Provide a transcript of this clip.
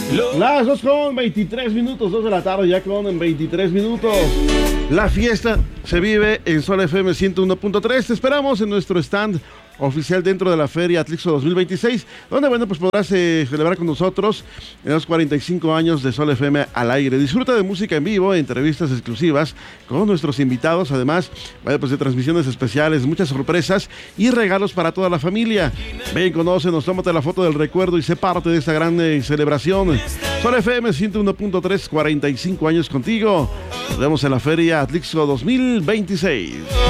Las 2:23, 2 de la tarde, ya con 23 minutos. La fiesta se vive en Sol FM 101.3. Te esperamos en nuestro stand oficial dentro de la Feria Atlixco 2026, donde, bueno, pues podrás celebrar con nosotros en los 45 años de Sol FM al aire. Disfruta de música en vivo, entrevistas exclusivas con nuestros invitados, además, bueno, pues de transmisiones especiales, muchas sorpresas y regalos para toda la familia. Ven, conócenos, tómate la foto del recuerdo y sé parte de esta gran celebración. Sol FM 101.3, 45 años contigo. Nos vemos en la Feria Atlixco 2026.